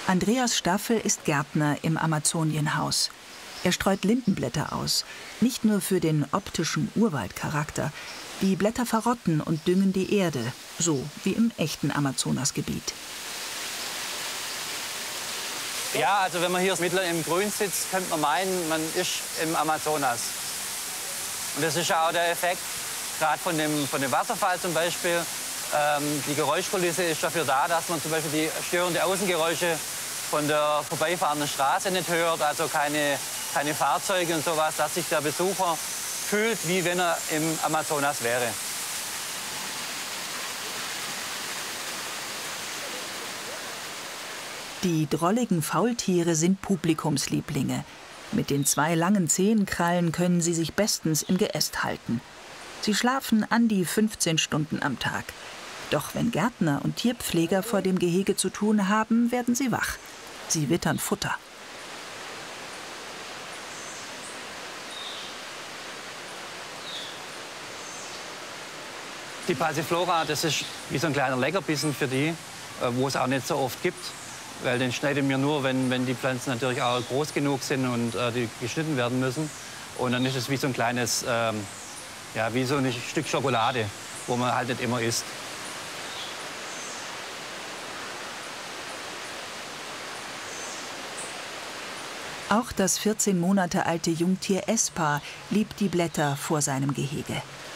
Andreas Staffel ist Gärtner im Amazonienhaus. Er streut Lindenblätter aus, nicht nur für den optischen Urwaldcharakter. Die Blätter verrotten und düngen die Erde, so wie im echten Amazonasgebiet. Ja, also wenn man hier mitten im Grün sitzt, könnte man meinen, man ist im Amazonas. Und das ist ja auch der Effekt, gerade von dem Wasserfall zum Beispiel. Die Geräuschkulisse ist dafür da, dass man zum Beispiel die störenden Außengeräusche von der vorbeifahrenden Straße nicht hört, also keine Fahrzeuge und sowas, dass sich der Besucher fühlt, wie wenn er im Amazonas wäre. Die drolligen Faultiere sind Publikumslieblinge. Mit den 2 langen Zehenkrallen können sie sich bestens im Geäst halten. Sie schlafen an die 15 Stunden am Tag. Doch wenn Gärtner und Tierpfleger vor dem Gehege zu tun haben, werden sie wach. Sie wittern Futter. Die Passiflora, das ist wie so ein kleiner Leckerbissen für die, wo es auch nicht so oft gibt. Weil den schneiden wir nur, wenn die Pflanzen natürlich auch groß genug sind und die geschnitten werden müssen. Und dann ist es wie so ein kleines, ja, wie so ein Stück Schokolade, wo man halt nicht immer isst. Auch das 14 Monate alte Jungtier Espa liebt die Blätter vor seinem Gehege.